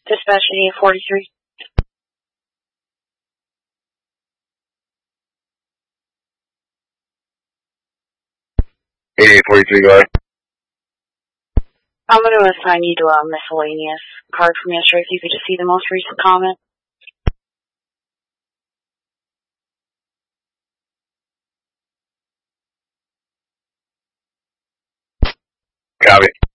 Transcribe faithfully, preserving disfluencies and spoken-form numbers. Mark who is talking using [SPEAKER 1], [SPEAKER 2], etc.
[SPEAKER 1] Dispatch eighty-eight forty-three.
[SPEAKER 2] eighty-eight forty-three, go ahead.
[SPEAKER 1] I'm going to assign you to a miscellaneous card from yesterday if you could just see the most recent comment.
[SPEAKER 2] Copy.